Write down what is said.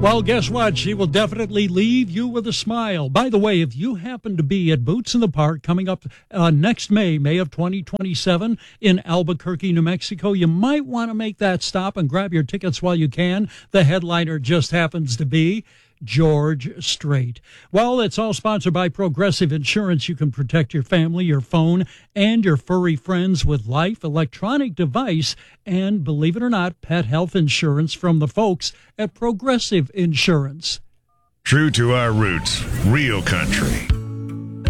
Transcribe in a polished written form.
Well, guess what? She will definitely leave you with a smile. By the way, if you happen to be at Boots in the Park coming up next May of 2027 in Albuquerque, New Mexico, you might want to make that stop and grab your tickets while you can. The headliner just happens to be George Strait. Well, it's all sponsored by Progressive Insurance. You can protect your family, your phone, and your furry friends with life, electronic device, and, believe it or not, pet health insurance from the folks at Progressive Insurance. True to our roots, real country.